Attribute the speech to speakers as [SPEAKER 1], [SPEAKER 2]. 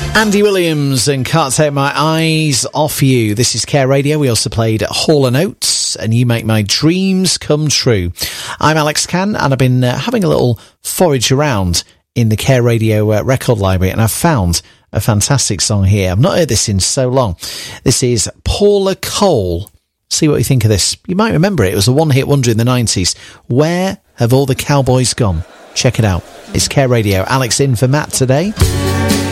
[SPEAKER 1] Andy Williams and Can't Take My Eyes Off You. This is Care Radio. We also played Hall & Oates and You Make My Dreams Come True. I'm Alex Cann, and I've been having a little forage around in the Care Radio record library, and I've found a fantastic song here. I've not heard this in so long. This is Paula Cole. See what you think of this. You might remember it. It was a one-hit wonder in the 90s. Where Have All the Cowboys Gone? Check it out. It's Care Radio. Alex in for Matt today.